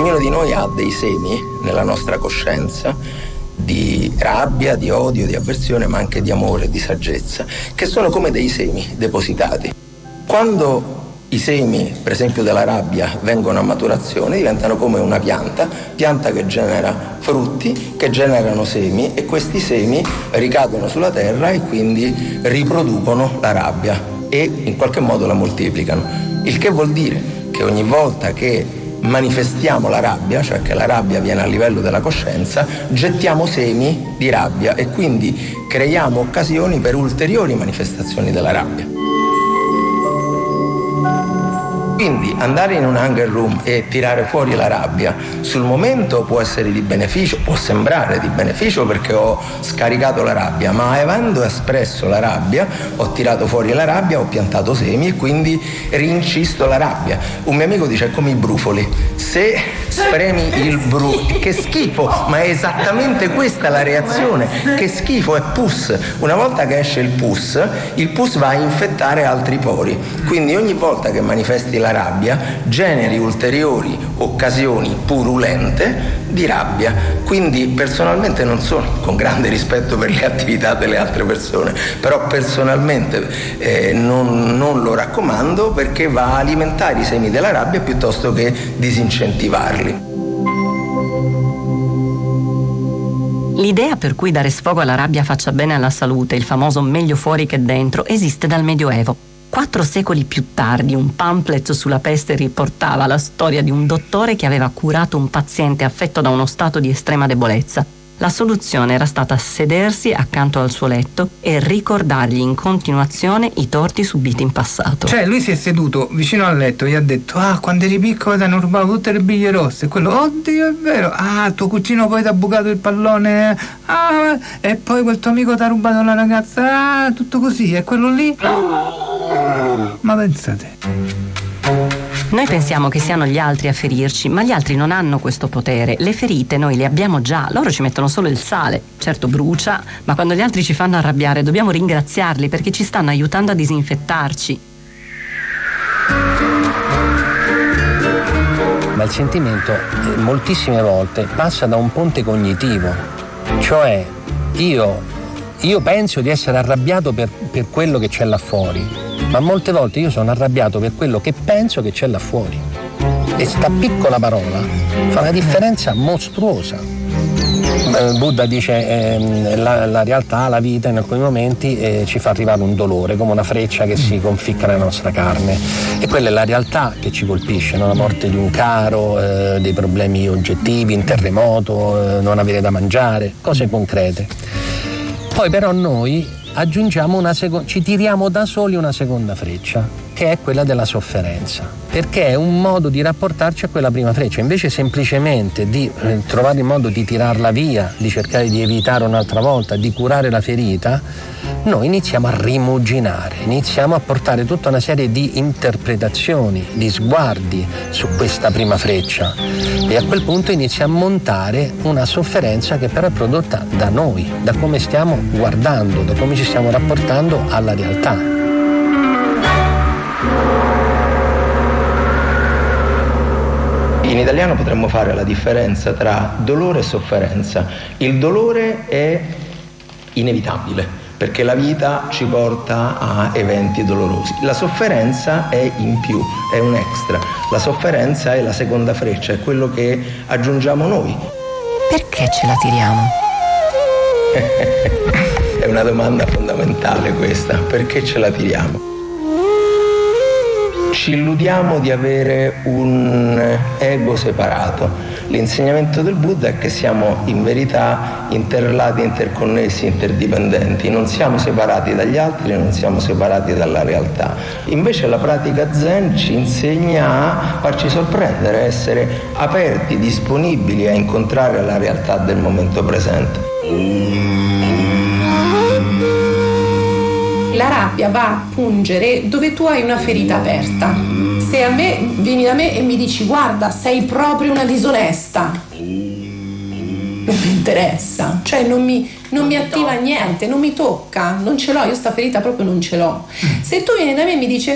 Ognuno di noi ha dei semi nella nostra coscienza di rabbia, di odio, di avversione, ma anche di amore, di saggezza, che sono come dei semi depositati. Quando i semi, per esempio della rabbia, vengono a maturazione, diventano come una pianta che genera frutti, che generano semi, e questi semi ricadono sulla terra e quindi riproducono la rabbia e in qualche modo la moltiplicano. Il che vuol dire che ogni volta che manifestiamo la rabbia, cioè che la rabbia viene a livello della coscienza, gettiamo semi di rabbia e quindi creiamo occasioni per ulteriori manifestazioni della rabbia. Quindi andare in un hunger room e tirare fuori la rabbia sul momento può essere di beneficio, può sembrare di beneficio perché ho scaricato la rabbia, ma avendo espresso la rabbia, ho tirato fuori la rabbia, ho piantato semi e quindi rincisto la rabbia. Un mio amico dice: è come i brufoli, se spremi il brufolo, che schifo, ma è esattamente questa la reazione, che schifo, è pus. Una volta che esce il pus va a infettare altri pori, quindi ogni volta che manifesti la rabbia generi ulteriori occasioni purulente di rabbia. Quindi personalmente non sono, con grande rispetto per le attività delle altre persone, però personalmente non lo raccomando, perché va a alimentare i semi della rabbia piuttosto che disincentivarli. L'idea per cui dare sfogo alla rabbia faccia bene alla salute, il famoso meglio fuori che dentro, esiste dal Medioevo. 4 secoli più tardi un pamphlet sulla peste riportava la storia di un dottore che aveva curato un paziente affetto da uno stato di estrema debolezza. La soluzione era stata sedersi accanto al suo letto e ricordargli in continuazione i torti subiti in passato. Cioè lui si è seduto vicino al letto e gli ha detto: ah, quando eri piccolo ti hanno rubato tutte le biglie rosse. E quello: oddio, è vero. Ah, tuo cugino poi ti ha bucato il pallone. Ah, e poi quel tuo amico ti ha rubato la ragazza. Ah, tutto così. E quello lì? Ma pensate. Noi pensiamo che siano gli altri a ferirci, ma gli altri non hanno questo potere. Le ferite noi le abbiamo già, loro ci mettono solo il sale. Certo brucia, ma quando gli altri ci fanno arrabbiare dobbiamo ringraziarli perché ci stanno aiutando a disinfettarci. Ma il sentimento moltissime volte passa da un ponte cognitivo, cioè io penso di essere arrabbiato per quello che c'è là fuori, ma molte volte io sono arrabbiato per quello che penso che c'è là fuori. E sta piccola parola fa una differenza mostruosa. Buddha dice la realtà, la vita in alcuni momenti ci fa arrivare un dolore, come una freccia che si conficca nella nostra carne, e quella è la realtà che ci colpisce, no? La morte di un caro, dei problemi oggettivi, un terremoto, non avere da mangiare, cose concrete. Poi però noi aggiungiamo ci tiriamo da soli una seconda freccia, che è quella della sofferenza, perché è un modo di rapportarci a quella prima freccia. Invece semplicemente di trovare il modo di tirarla via, di cercare di evitare un'altra volta, di curare la ferita, noi iniziamo a rimuginare, iniziamo a portare tutta una serie di interpretazioni, di sguardi su questa prima freccia, e a quel punto inizia a montare una sofferenza che però è prodotta da noi, da come stiamo guardando, da come ci stiamo rapportando alla realtà. In italiano potremmo fare la differenza tra dolore e sofferenza. Il dolore è inevitabile, perché la vita ci porta a eventi dolorosi. La sofferenza è in più, è un extra. La sofferenza è la seconda freccia, è quello che aggiungiamo noi. Perché ce la tiriamo? È una domanda fondamentale questa. Perché ce la tiriamo? Ci illudiamo di avere un ego separato. L'insegnamento del Buddha è che siamo in verità interrelati, interconnessi, interdipendenti. Non siamo separati dagli altri, non siamo separati dalla realtà. Invece la pratica Zen ci insegna a farci sorprendere, a essere aperti, disponibili a incontrare la realtà del momento presente. La rabbia va a pungere dove tu hai una ferita aperta. Se a me vieni da me e mi dici: guarda, sei proprio una disonesta, non mi interessa, cioè non mi attiva niente, non mi tocca, non ce l'ho, io sta ferita proprio non ce l'ho. Se tu vieni da me e mi dici: